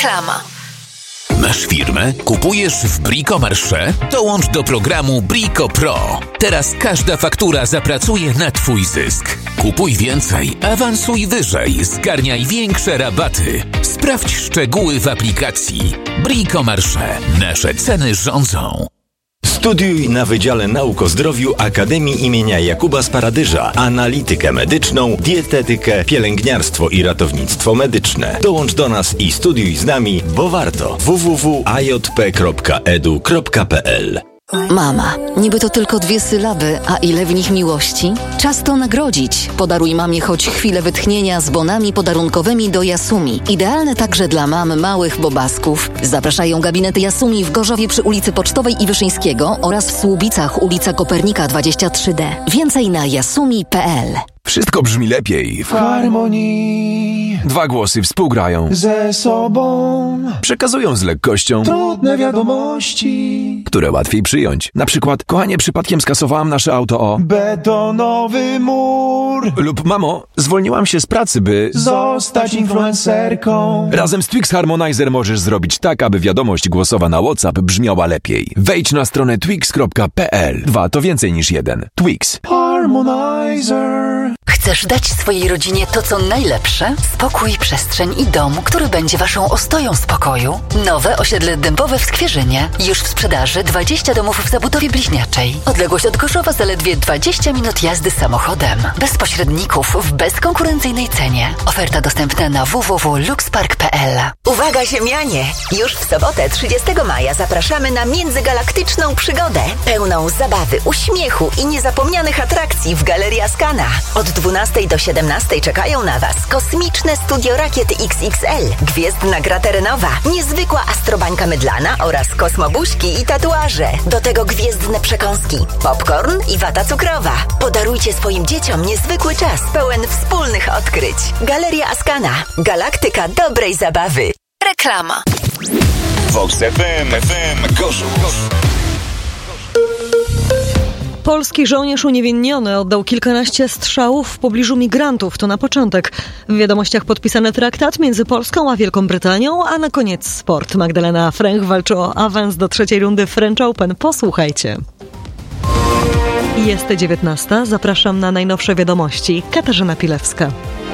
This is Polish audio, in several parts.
Reklama. Masz firmę? Kupujesz w Bricomarché? Dołącz do programu Brico Pro. Teraz każda faktura zapracuje na Twój zysk. Kupuj więcej, awansuj wyżej, zgarniaj większe rabaty. Sprawdź szczegóły w aplikacji. Bricomarché. Nasze ceny rządzą. Studiuj na Wydziale Nauk o Zdrowiu Akademii imienia Jakuba Sparadyża analitykę medyczną, dietetykę, pielęgniarstwo i ratownictwo medyczne. Dołącz do nas i studiuj z nami, bo warto. www.ajp.edu.pl. Mama, niby to tylko 2 sylaby, a ile w nich miłości? Czas to nagrodzić. Podaruj mamie choć chwilę wytchnienia z bonami podarunkowymi do Jasumi. Idealne także dla mam małych bobasków. Zapraszają gabinety Jasumi w Gorzowie przy ulicy Pocztowej i Wyszyńskiego oraz w Słubicach ulica Kopernika 23D. Więcej na jasumi.pl. Wszystko brzmi lepiej w harmonii. 2 głosy współgrają ze sobą, przekazują z lekkością trudne wiadomości, które łatwiej przyjąć. Na przykład: kochanie, przypadkiem skasowałam nasze auto o betonowy mur. Lub: mamo, zwolniłam się z pracy, by zostać influencerką. Razem z Twix Harmonizer możesz zrobić tak, aby wiadomość głosowa na WhatsApp brzmiała lepiej. Wejdź na stronę twix.pl. 2 to więcej niż 1. Twix Harmonizer. Chcesz dać swojej rodzinie to, co najlepsze? Spokój, przestrzeń i dom, który będzie waszą ostoją spokoju? Nowe osiedle Dębowe w Skwierzynie. Już w sprzedaży 20 domów w zabudowie bliźniaczej. Odległość od Gorzowa zaledwie 20 minut jazdy samochodem. Bez pośredników, w bezkonkurencyjnej cenie. Oferta dostępna na www.luxpark.pl. Uwaga ziemianie! Już w sobotę 30 maja zapraszamy na międzygalaktyczną przygodę. Pełną zabawy, uśmiechu i niezapomnianych atrakcji w Galerii Askana. Od 12 do 17 czekają na Was kosmiczne studio rakiety XXL, gwiezdna gra terenowa, niezwykła astrobańka mydlana oraz kosmobuźki i tatuaże. Do tego gwiezdne przekąski, popcorn i wata cukrowa. Podarujcie swoim dzieciom niezwykły czas, pełen wspólnych odkryć. Galeria Askana. Galaktyka dobrej zabawy. Reklama. Vox FM Gorzów. Polski żołnierz uniewinniony oddał kilkanaście strzałów w pobliżu migrantów. To na początek. W wiadomościach podpisany traktat między Polską a Wielką Brytanią, a na koniec sport. Magdalena Fręch walczy o awans do 3. rundy French Open. Posłuchajcie. Jest 19. Zapraszam na najnowsze wiadomości. Katarzyna Pilewska.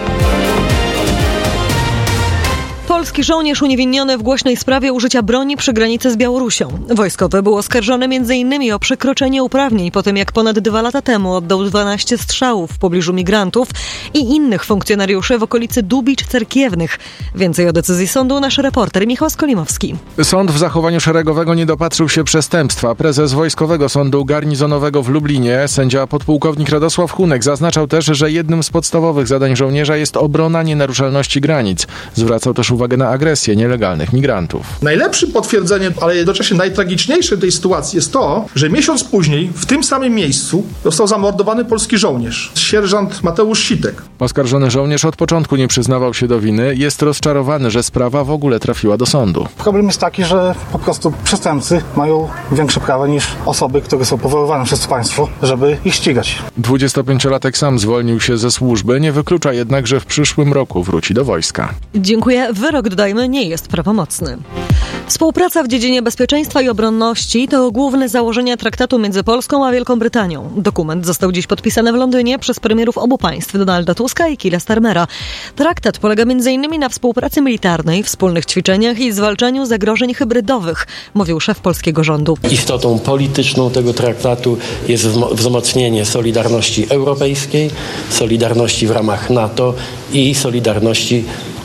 Polski żołnierz uniewinniony w głośnej sprawie użycia broni przy granicy z Białorusią. Wojskowy był oskarżony m.in. o przekroczenie uprawnień po tym, jak ponad 2 lata temu oddał 12 strzałów w pobliżu migrantów i innych funkcjonariuszy w okolicy Dubicz Cerkiewnych. Więcej o decyzji sądu nasz reporter Michał Skolimowski. Sąd w zachowaniu szeregowego nie dopatrzył się przestępstwa. Prezes Wojskowego Sądu Garnizonowego w Lublinie, sędzia podpułkownik Radosław Hunek, zaznaczał też, że jednym z podstawowych zadań żołnierza jest obrona nienaruszalności granic. Zwracał też uwagę na agresję nielegalnych migrantów. Najlepszym potwierdzeniem, ale jednocześnie najtragiczniejsze tej sytuacji jest to, że miesiąc później w tym samym miejscu został zamordowany polski żołnierz, sierżant Mateusz Sitek. Oskarżony żołnierz od początku nie przyznawał się do winy. Jest rozczarowany, że sprawa w ogóle trafiła do sądu. Problem jest taki, że po prostu przestępcy mają większe prawa niż osoby, które są powoływane przez państwo, żeby ich ścigać. 25-latek sam zwolnił się ze służby, nie wyklucza jednak, że w przyszłym roku wróci do wojska. Dziękuję. Wyrok, dodajmy, nie jest prawomocny. Współpraca w dziedzinie bezpieczeństwa i obronności to główne założenia traktatu między Polską a Wielką Brytanią. Dokument został dziś podpisany w Londynie przez premierów obu państw, Donalda Tuska i Keira Starmera. Traktat polega m.in. na współpracy militarnej, wspólnych ćwiczeniach i zwalczaniu zagrożeń hybrydowych, mówił szef polskiego rządu. Istotą polityczną tego traktatu jest wzmocnienie solidarności europejskiej, solidarności w ramach NATO i solidarności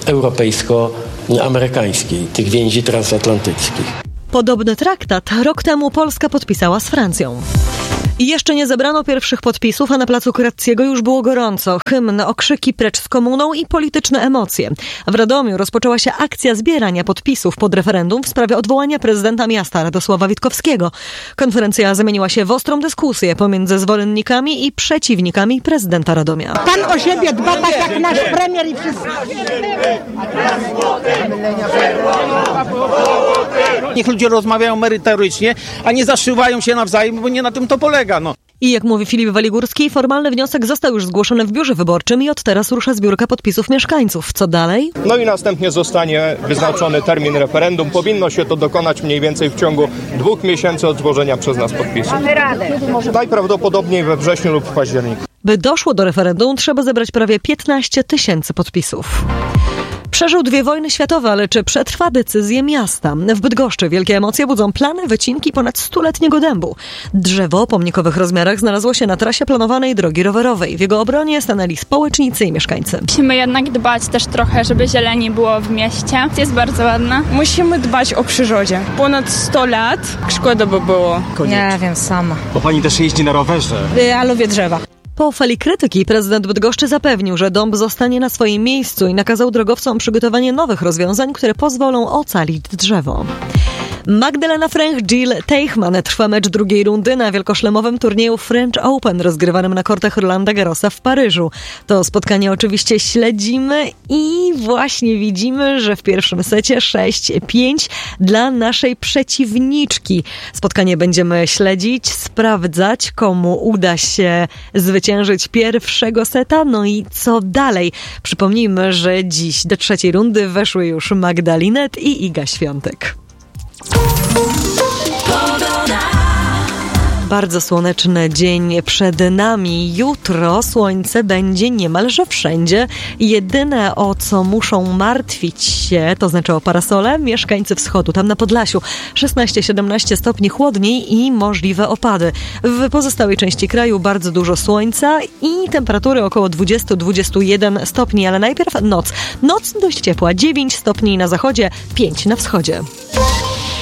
europejsko-amerykańskiej, tych więzi transatlantyckich. Podobny traktat rok temu Polska podpisała z Francją. I jeszcze nie zebrano pierwszych podpisów, a na placu Kratziego już było gorąco. Hymn, okrzyki precz z komuną i polityczne emocje. W Radomiu rozpoczęła się akcja zbierania podpisów pod referendum w sprawie odwołania prezydenta miasta Radosława Witkowskiego. Konferencja zamieniła się w ostrą dyskusję pomiędzy zwolennikami i przeciwnikami prezydenta Radomia. Pan o siebie dba tak jak nasz premier i wszyscy. Niech ludzie rozmawiają merytorycznie, a nie zaszywają się nawzajem, bo nie na tym to polega. I jak mówi Filip Waligórski, formalny wniosek został już zgłoszony w biurze wyborczym i od teraz rusza zbiórka podpisów mieszkańców. Co dalej? No i następnie zostanie wyznaczony termin referendum. Powinno się to dokonać mniej więcej w ciągu 2 miesięcy od złożenia przez nas podpisu. Najprawdopodobniej we wrześniu lub w październiku. By doszło do referendum, trzeba zebrać prawie 15 000 podpisów. Przeżył 2 wojny światowe, ale czy przetrwa decyzję miasta? W Bydgoszczy wielkie emocje budzą plany wycinki ponad 100-letniego dębu. Drzewo o pomnikowych rozmiarach znalazło się na trasie planowanej drogi rowerowej. W jego obronie stanęli społecznicy i mieszkańcy. Musimy jednak dbać też trochę, żeby zieleni było w mieście. Jest bardzo ładna. Musimy dbać o przyrodzie. Ponad 100 lat. Szkoda by było. Nie wiem, sama. Bo pani też jeździ na rowerze. Ja lubię drzewa. Po fali krytyki prezydent Bydgoszczy zapewnił, że dąb zostanie na swoim miejscu i nakazał drogowcom przygotowanie nowych rozwiązań, które pozwolą ocalić drzewo. Magdalena Fręch-Jill Teichmann trwa mecz drugiej rundy na wielkoszlemowym turnieju French Open rozgrywanym na kortach Rolanda Garrosa w Paryżu. To spotkanie oczywiście śledzimy i właśnie widzimy, że w pierwszym secie 6-5 dla naszej przeciwniczki. Spotkanie będziemy śledzić, sprawdzać, komu uda się zwyciężyć pierwszego seta, no i co dalej. Przypomnijmy, że dziś do trzeciej rundy weszły już Magda Linette i Iga Świątek. Bardzo słoneczny dzień przed nami. Jutro słońce będzie niemalże wszędzie. Jedyne, o co muszą martwić się, to znaczy o parasole, mieszkańcy wschodu. Tam na Podlasiu 16-17 stopni chłodniej i możliwe opady. W pozostałej części kraju bardzo dużo słońca i temperatury około 20-21 stopni, ale najpierw noc. Noc dość ciepła, 9 stopni na zachodzie, 5 na wschodzie.